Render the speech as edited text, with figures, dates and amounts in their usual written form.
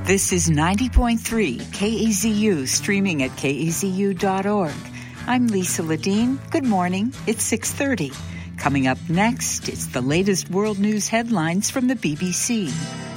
This is 90.3 KAZU, streaming at kazu.org. I'm Lisa Ledeen. Good morning. It's 6:30. Coming up next, it's the latest world news headlines from the BBC.